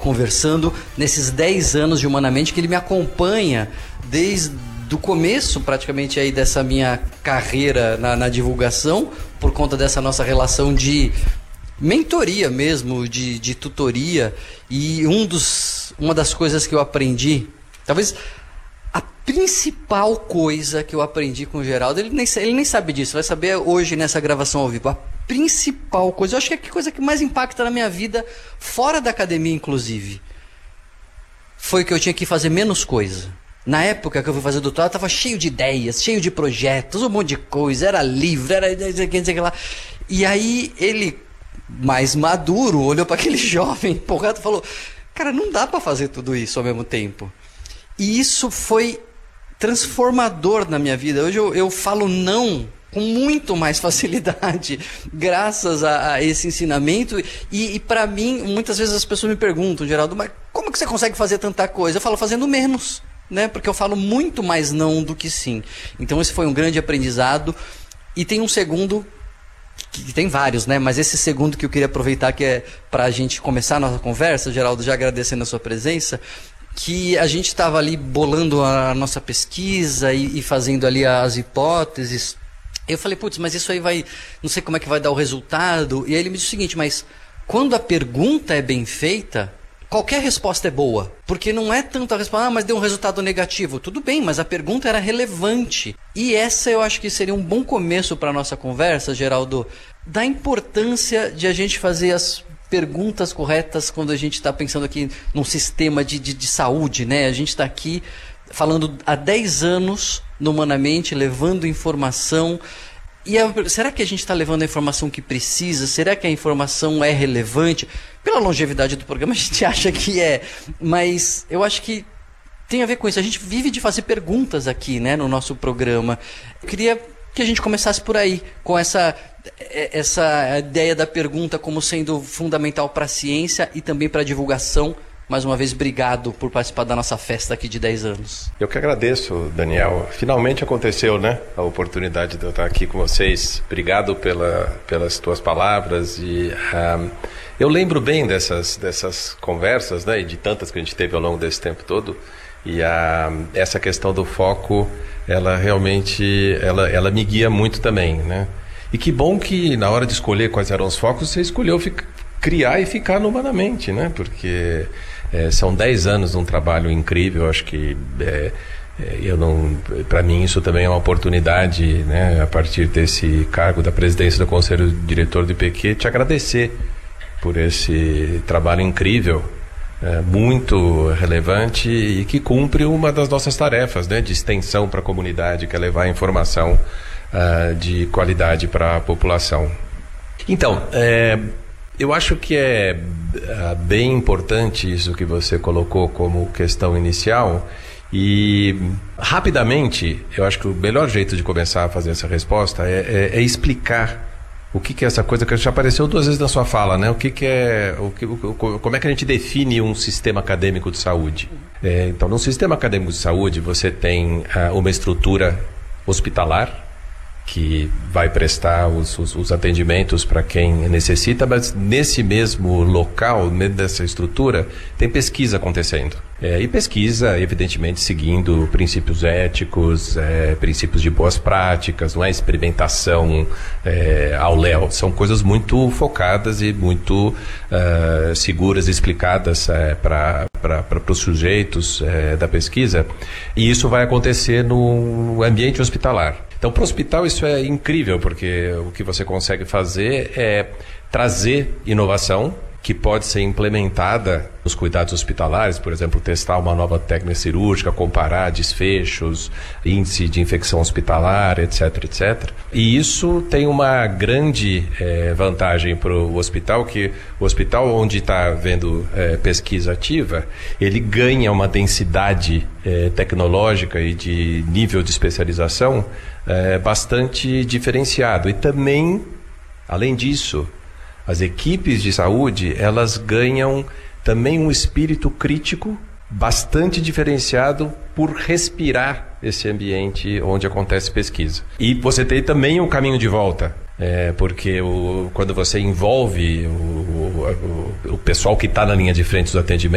conversando nesses 10 anos de Humanamente, que ele me acompanha desde do começo praticamente aí dessa minha carreira na divulgação, por conta dessa nossa relação de mentoria mesmo, de tutoria. E uma das coisas que eu aprendi, talvez a principal coisa que eu aprendi com o Geraldo, ele nem sabe disso, vai saber hoje nessa gravação ao vivo. A principal coisa, eu acho que é a coisa que mais impacta na minha vida, fora da academia inclusive, foi que eu tinha que fazer menos coisa. Na época que eu fui fazer doutorado, eu estava cheio de ideias, cheio de projetos, um monte de coisa, era livro, era não sei o que lá. E aí ele, mais maduro, olhou para aquele jovem empolgado e falou: cara, não dá para fazer tudo isso ao mesmo tempo. E isso foi transformador na minha vida. Hoje eu falo não com muito mais facilidade, graças a esse ensinamento. E para mim, muitas vezes as pessoas me perguntam: Geraldo, mas como que você consegue fazer tanta coisa? Eu falo: fazendo menos, né? Porque eu falo muito mais não do que sim. Então esse foi um grande aprendizado. E tem um segundo, que tem vários, né? Mas esse segundo que eu queria aproveitar, que é para a gente começar a nossa conversa, Geraldo, já agradecendo a sua presença, que a gente estava ali bolando a nossa pesquisa e fazendo ali as hipóteses. Eu falei: putz, mas isso aí vai, não sei como é que vai dar o resultado. E aí ele me disse o seguinte: mas quando a pergunta é bem feita, qualquer resposta é boa. Porque não é tanto a resposta: mas deu um resultado negativo. Tudo bem, mas a pergunta era relevante. E essa eu acho que seria um bom começo para a nossa conversa, Geraldo, da importância de a gente fazer as perguntas corretas quando a gente está pensando aqui num sistema de saúde, né? A gente está aqui falando há 10 anos no Humanamente, levando informação. E será que a gente está levando a informação que precisa? Será que a informação é relevante? Pela longevidade do programa a gente acha que é, mas eu acho que tem a ver com isso. A gente vive de fazer perguntas aqui, né, no nosso programa. Eu queria que a gente começasse por aí, com essa ideia da pergunta como sendo fundamental para a ciência e também para a divulgação. Mais uma vez, obrigado por participar da nossa festa aqui de 10 anos. Eu que agradeço, Daniel. Finalmente aconteceu, né? A oportunidade de eu estar aqui com vocês. Obrigado pelas tuas palavras. E eu lembro bem dessas conversas, né? E de tantas que a gente teve ao longo desse tempo todo. E essa questão do foco, ela realmente ela me guia muito também, né? E que bom que na hora de escolher quais eram os focos, você escolheu criar e ficar no Humanamente, né? Porque são 10 anos de um trabalho incrível. Acho que para mim isso também é uma oportunidade, né? A partir desse cargo da presidência do Conselho Diretor do IPQ, te agradecer por esse trabalho incrível, muito relevante e que cumpre uma das nossas tarefas, né? De extensão para a comunidade, que é levar a informação de qualidade para a população. Então, eu acho que é bem importante isso que você colocou como questão inicial. E rapidamente, eu acho que o melhor jeito de começar a fazer essa resposta é explicar o que é essa coisa que já apareceu 2 vezes na sua fala, né? Como é que a gente define um sistema acadêmico de saúde? Então, no sistema acadêmico de saúde, você tem uma estrutura hospitalar, que vai prestar os atendimentos para quem necessita, mas nesse mesmo local, nessa estrutura, tem pesquisa acontecendo. E pesquisa, evidentemente, seguindo princípios éticos, princípios de boas práticas, não é experimentação ao léu. São coisas muito focadas e muito seguras, explicadas para os sujeitos da pesquisa. E isso vai acontecer no ambiente hospitalar. Então, para o hospital isso é incrível, porque o que você consegue fazer é trazer inovação que pode ser implementada nos cuidados hospitalares, por exemplo, testar uma nova técnica cirúrgica, comparar desfechos, índice de infecção hospitalar, etc, etc. E isso tem uma grande vantagem para o hospital, que o hospital onde está havendo pesquisa ativa, ele ganha uma densidade tecnológica e de nível de especialização bastante diferenciado. E também, além disso, as equipes de saúde, elas ganham também um espírito crítico bastante diferenciado por respirar esse ambiente onde acontece pesquisa. E você tem também um caminho de volta, porque quando você envolve o pessoal que está na linha de frente dos atendimentos,